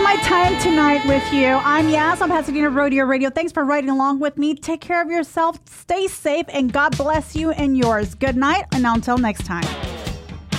my time tonight with you. I'm Yaz on Pasadena Rodeo Radio. Thanks for riding along with me. Take care of yourself, stay safe, and God bless you and yours. Good night, and until next time.